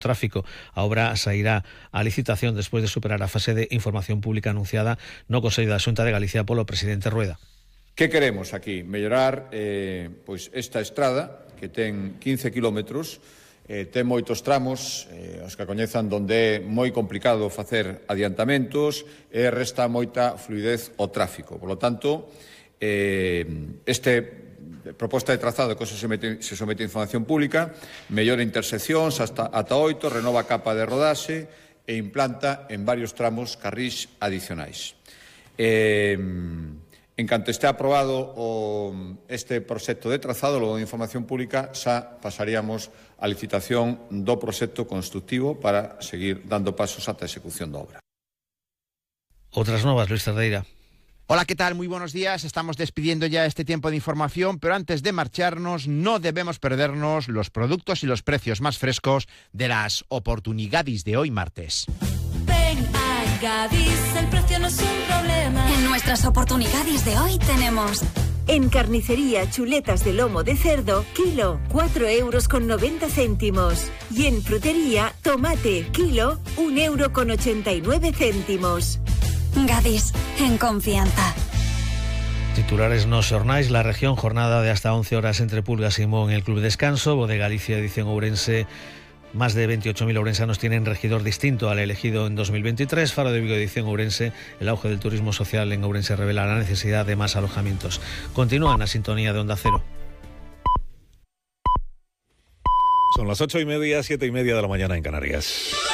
tráfico. A obra sairá a licitación despois de superar a fase de información pública anunciada no Consello da Xunta de Galicia polo presidente Rueda. Que queremos aquí? Mellorar pois esta estrada, que ten 15 kilómetros, ten moitos tramos, os que coñezan donde é moi complicado facer adiantamentos e resta moita fluidez ao tráfico. Por lo tanto, proposta de trazado que se somete a información pública, mellora interseccións ata 8, renova a capa de rodaxe e implanta en varios tramos carrís adicionais. En canto este aprobado este proxecto de trazado, logo de información pública, xa pasaríamos a licitación do proxecto constructivo para seguir dando pasos ata a execución da obra. Outras novas, Luis Cerdeira. Hola, ¿qué tal? Muy buenos días. Estamos despidiendo ya este tiempo de información, pero antes de marcharnos no debemos perdernos los productos y los precios más frescos de las oportunidades de hoy martes. Ven a Gadis, el precio no es un problema. En nuestras oportunidades de hoy tenemos... En carnicería, chuletas de lomo de cerdo, kilo, 4,90 €. Y en frutería, tomate, kilo, 1,89 €. Gadis, en confianza. Titulares nos xornais, la región, jornada de hasta 11 horas entre Pulgas y Mo en el Club Descanso, Bodega Galicia edición Ourense. Más de 28.000 ourensanos tienen regidor distinto al elegido en 2023. Faro de Vigo edición Ourense. El auge del turismo social en Ourense revela la necesidad de más alojamientos. Continúan la sintonía de Onda Cero. Son las 8:30, 7:30 de la mañana en Canarias.